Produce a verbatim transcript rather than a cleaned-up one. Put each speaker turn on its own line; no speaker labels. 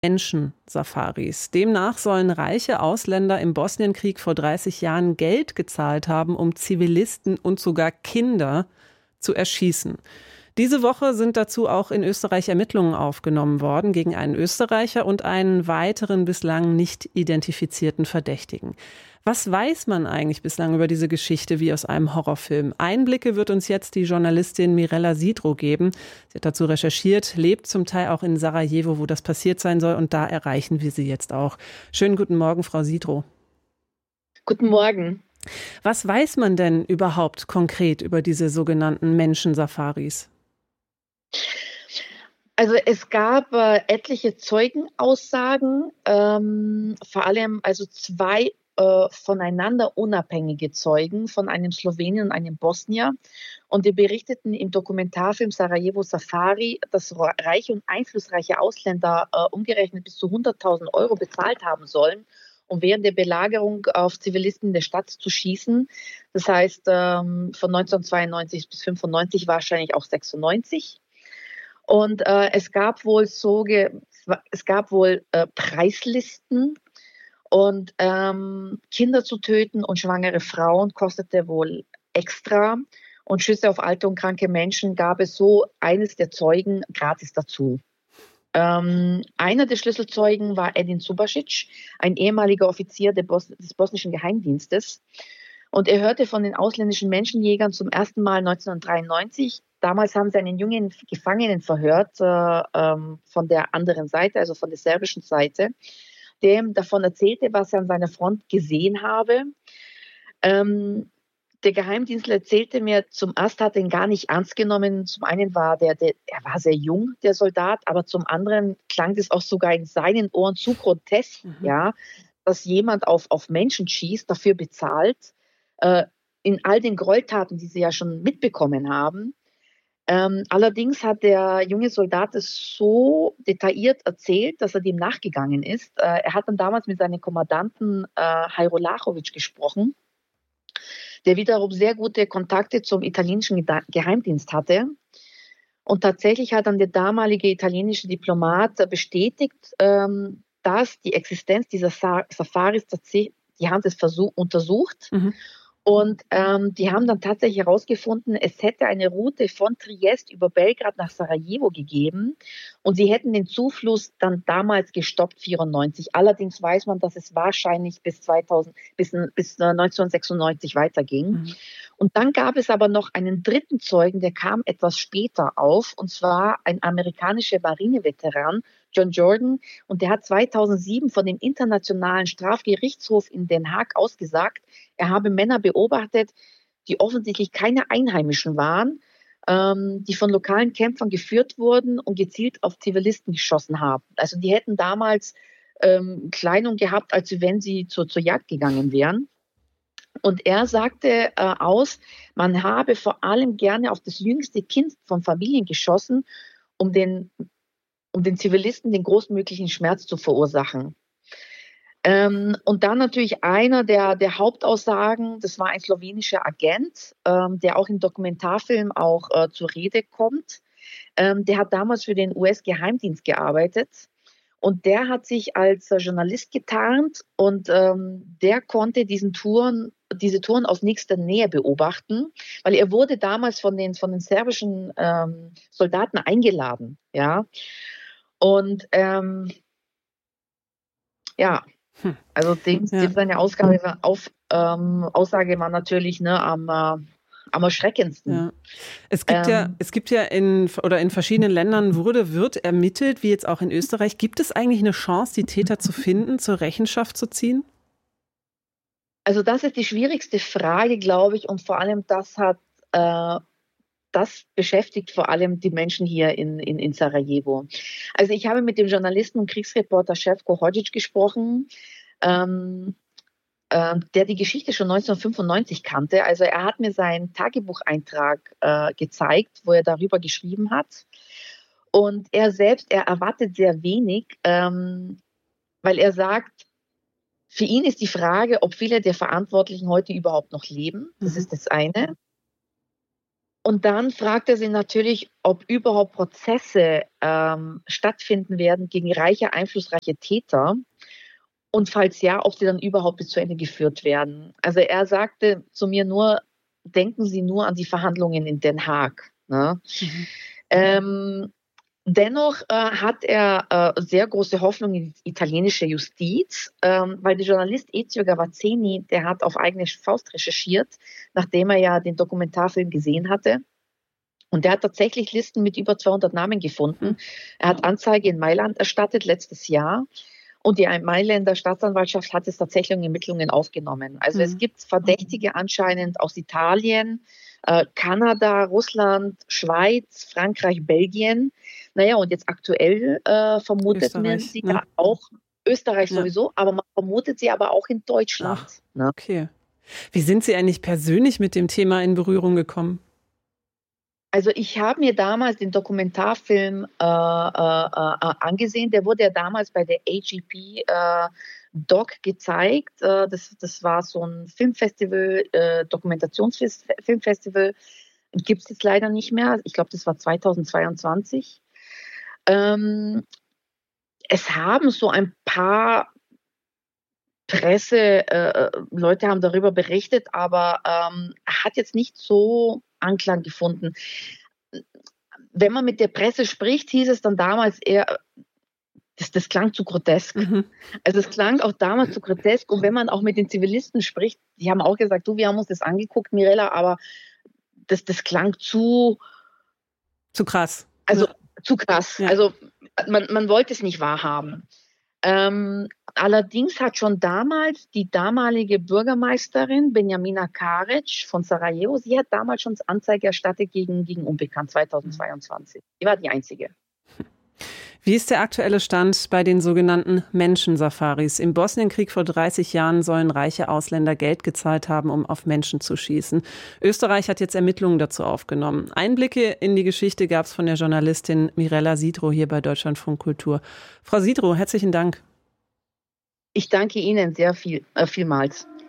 Menschensafaris. Demnach sollen reiche Ausländer im Bosnienkrieg vor dreißig Jahren Geld gezahlt haben, um Zivilisten und sogar Kinder zu erschießen. Diese Woche sind dazu auch in Österreich Ermittlungen aufgenommen worden gegen einen Österreicher und einen weiteren bislang nicht identifizierten Verdächtigen. Was weiß man eigentlich bislang über diese Geschichte wie aus einem Horrorfilm? Einblicke wird uns jetzt die Journalistin Mirella Sidro geben. Sie hat dazu recherchiert, lebt zum Teil auch in Sarajevo, wo das passiert sein soll, und da erreichen wir sie jetzt auch. Schönen guten Morgen, Frau Sidro.
Guten Morgen.
Was weiß man denn überhaupt konkret über diese sogenannten Menschensafaris?
Also es gab äh, etliche Zeugenaussagen, ähm, vor allem also zwei äh, voneinander unabhängige Zeugen von einem Slowenen und einem Bosnier. Und die berichteten im Dokumentarfilm Sarajevo Safari, dass reiche und einflussreiche Ausländer äh, umgerechnet bis zu hunderttausend Euro bezahlt haben sollen, um während der Belagerung auf Zivilisten in der Stadt zu schießen. Das heißt, ähm, von neunzehnhundertzweiundneunzig bis fünfundneunzig, wahrscheinlich auch sechsundneunzig. Und äh, es gab wohl so, ge- es gab wohl äh, Preislisten, und ähm, Kinder zu töten und schwangere Frauen kostete wohl extra, und Schüsse auf alte und kranke Menschen gab es, so eines der Zeugen, gratis dazu. Ähm, einer der Schlüsselzeugen war Edin Subasic, ein ehemaliger Offizier der Bos- des bosnischen Geheimdienstes. Und er hörte von den ausländischen Menschenjägern zum ersten Mal neunzehnhundertdreiundneunzig. Damals haben sie einen jungen Gefangenen verhört äh, ähm, von der anderen Seite, also von der serbischen Seite, der ihm davon erzählte, was er an seiner Front gesehen habe. Ähm, der Geheimdienstler erzählte mir, zum ersten hat er ihn gar nicht ernst genommen. Zum einen war der, der, er war sehr jung, der Soldat, aber zum anderen klang das auch sogar in seinen Ohren zu grotesk, mhm. ja, dass jemand auf, auf Menschen schießt, dafür bezahlt, äh, in all den Gräueltaten, die sie ja schon mitbekommen haben. Ähm, allerdings hat der junge Soldat es so detailliert erzählt, dass er dem nachgegangen ist. Äh, er hat dann damals mit seinem Kommandanten äh, Hajro Lachovic gesprochen, der wiederum sehr gute Kontakte zum italienischen Geheimdienst hatte. Und tatsächlich hat dann der damalige italienische Diplomat bestätigt, ähm, dass die Existenz dieser Sa- Safaris tatsächlich, die haben das versuch, untersucht. Mhm. Und ähm, die haben dann tatsächlich herausgefunden, es hätte eine Route von Triest über Belgrad nach Sarajevo gegeben, und sie hätten den Zufluss dann damals gestoppt, vierundneunzig. Allerdings weiß man, dass es wahrscheinlich bis zweitausend, bis, bis neunzehnhundertsechsundneunzig weiterging. Mhm. Und dann gab es aber noch einen dritten Zeugen, der kam etwas später auf, und zwar ein amerikanischer Marineveteran, John Jordan, und der hat zweitausendsieben von dem Internationalen Strafgerichtshof in Den Haag ausgesagt, er habe Männer beobachtet, die offensichtlich keine Einheimischen waren, ähm, die von lokalen Kämpfern geführt wurden und gezielt auf Zivilisten geschossen haben. Also die hätten damals ähm, Kleidung gehabt, als wenn sie zur, zur Jagd gegangen wären. Und er sagte äh, aus, man habe vor allem gerne auf das jüngste Kind von Familien geschossen, um den, um den Zivilisten den großmöglichen Schmerz zu verursachen. Ähm, und dann natürlich einer der, der Hauptaussagen, das war ein slowenischer Agent, ähm, der auch im Dokumentarfilm auch äh, zur Rede kommt. Ähm, der hat damals für den U S-Geheimdienst gearbeitet, und der hat sich als äh, Journalist getarnt, und ähm, der konnte diesen Touren, diese Touren aus nächster Nähe beobachten, weil er wurde damals von den, von den serbischen ähm, Soldaten eingeladen. Ja? Und ähm, ja, Hm. Also dem, ja. dem seine Ausgabe, auf, ähm, Aussage war natürlich ne, am, äh, am erschreckendsten.
Ja. Es gibt
ähm,
ja, es gibt ja in oder in verschiedenen Ländern wurde, wird ermittelt, wie jetzt auch in Österreich. Gibt es eigentlich eine Chance, die Täter zu finden, zur Rechenschaft zu ziehen?
Also das ist die schwierigste Frage, glaube ich, und vor allem das hat äh, das beschäftigt vor allem die Menschen hier in, in, in Sarajevo. Also ich habe mit dem Journalisten und Kriegsreporter Šefko Hodžić gesprochen, ähm, äh, der die Geschichte schon neunzehnhundertfünfundneunzig kannte. Also er hat mir seinen Tagebucheintrag äh, gezeigt, wo er darüber geschrieben hat. Und er selbst, er erwartet sehr wenig, ähm, weil er sagt, für ihn ist die Frage, ob viele der Verantwortlichen heute überhaupt noch leben. Das mhm. ist das eine. Und dann fragt er sie natürlich, ob überhaupt Prozesse ähm, stattfinden werden gegen reiche, einflussreiche Täter. Und falls ja, ob sie dann überhaupt bis zu Ende geführt werden. Also er sagte zu mir nur, denken Sie nur an die Verhandlungen in Den Haag. Ne? Mhm. Ähm, dennoch äh, hat er äh, sehr große Hoffnung in die italienische Justiz, ähm, weil der Journalist Ezio Gavazzini, der hat auf eigene Faust recherchiert, nachdem er ja den Dokumentarfilm gesehen hatte. Und der hat tatsächlich Listen mit über zweihundert Namen gefunden. Er hat Anzeige in Mailand erstattet letztes Jahr. Und die Mailänder Staatsanwaltschaft hat es tatsächlich in Ermittlungen aufgenommen. Also mhm. es gibt Verdächtige anscheinend aus Italien, äh, Kanada, Russland, Schweiz, Frankreich, Belgien. Naja, und jetzt aktuell äh, vermutet man sie ne? ja auch, Österreich ja. sowieso, aber man vermutet sie aber auch in Deutschland. Ach,
ne? Okay. Wie sind Sie eigentlich persönlich mit dem Thema in Berührung gekommen?
Also ich habe mir damals den Dokumentarfilm äh, äh, äh, angesehen. Der wurde ja damals bei der A G P äh, Doc gezeigt. Äh, das, das war so ein Filmfestival, äh, Dokumentationsfilmfestival. Gibt es jetzt leider nicht mehr. Ich glaube, das war zweitausendzweiundzwanzig. Ähm, es haben so ein paar Presse, äh, Leute haben darüber berichtet, aber ähm, hat jetzt nicht so Anklang gefunden. Wenn man mit der Presse spricht, hieß es dann damals eher, das, das klang zu grotesk. Mhm. Also es klang auch damals zu grotesk. Und wenn man auch mit den Zivilisten spricht, die haben auch gesagt, du, wir haben uns das angeguckt, Mirella, aber das, das klang zu...
Zu krass.
Also ja. zu krass. Ja. Also man, man wollte es nicht wahrhaben. Ähm, allerdings hat schon damals die damalige Bürgermeisterin Benjamina Karic von Sarajevo, sie hat damals schon Anzeige erstattet gegen, gegen Unbekannt zweitausendzweiundzwanzig. Die war die einzige.
Wie ist der aktuelle Stand bei den sogenannten Menschensafaris? Im Bosnienkrieg vor dreißig Jahren sollen reiche Ausländer Geld gezahlt haben, um auf Menschen zu schießen. Österreich hat jetzt Ermittlungen dazu aufgenommen. Einblicke in die Geschichte gab es von der Journalistin Mirella Sidro hier bei Deutschlandfunk Kultur. Frau Sidro, herzlichen Dank.
Ich danke Ihnen sehr viel, äh, vielmals.